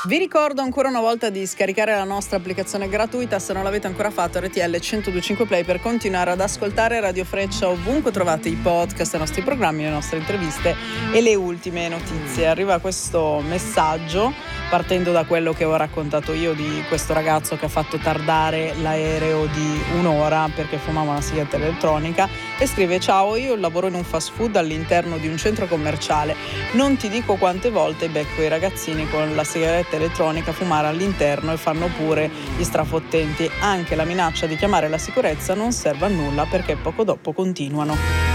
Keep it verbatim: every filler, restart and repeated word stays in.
Vi ricordo ancora una volta di scaricare la nostra applicazione gratuita, se non l'avete ancora fatto, R T L centodue e cinque Play, per continuare ad ascoltare Radio Freccia ovunque trovate i podcast, i nostri programmi, le nostre interviste e le ultime notizie. Arriva questo messaggio partendo da quello che ho raccontato io di questo ragazzo che ha fatto tardare l'aereo di un'ora perché fumava una sigaretta elettronica, e scrive: ciao, io lavoro in un fast food all'interno di un centro commerciale, non ti dico quante volte becco i ragazzini con la sigaretta elettronica a fumare all'interno e fanno pure gli strafottenti. Anche la minaccia di chiamare la sicurezza non serve a nulla perché poco dopo continuano.